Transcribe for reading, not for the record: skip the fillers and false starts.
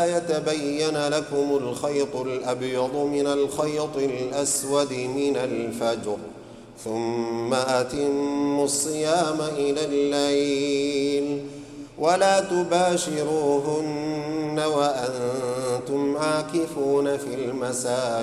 يتبين لكم الخيط الأبيض من الخيط الأسود من الفجر ثم أتموا الصيام إلى الليل ولا تباشروهن وأنتم عاكفون في المساجد